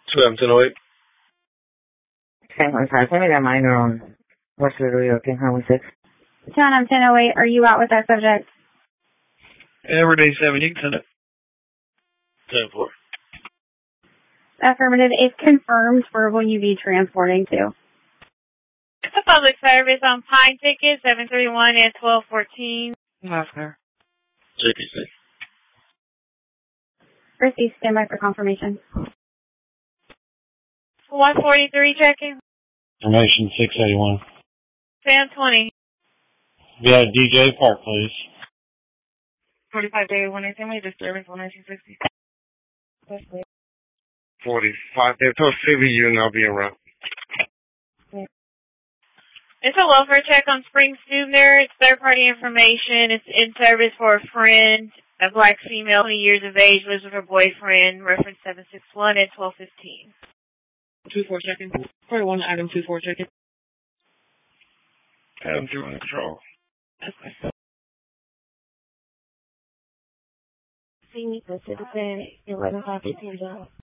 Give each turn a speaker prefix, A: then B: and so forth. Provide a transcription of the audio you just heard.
A: 1008.
B: Okay, I'm sorry. Send me that minor on West Little York in Highway 6.
C: 1008, are you out with that subject?
A: Everyday 7, you can send it. 10-4.
C: Affirmative. If confirmed, where will you be transporting to?
D: It's a public service on Pine Ticket, 731 and 1214.
B: Oscar.
A: JPC.
C: Received. Stand by for confirmation.
D: 143 checking.
E: Information 681.
D: Sam 20.
E: Yeah, DJ Park, please.
B: 45 day 118, disturbance 1960.
A: 45. They've told CVU and I'll be around.
D: It's a welfare check on Spring Stubner. It's third-party information. It's in service for a friend, a black female, 20 years of age, lives with her boyfriend, reference 761 and 1215.
B: 24 checking. 41, item 24 checking.
A: Adam 2 under control.
B: See me, the citizen, 11 5 15